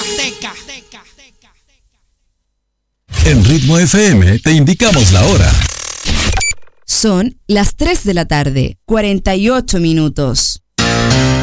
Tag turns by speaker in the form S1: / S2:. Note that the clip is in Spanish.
S1: En Ritmo FM te indicamos la hora.
S2: Son las 3 de la tarde, 48 minutos.